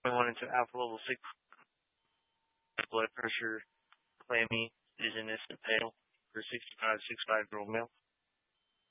1 into alpha level 6. Blood pressure clammy, dizziness, and pale for 65-year-old male.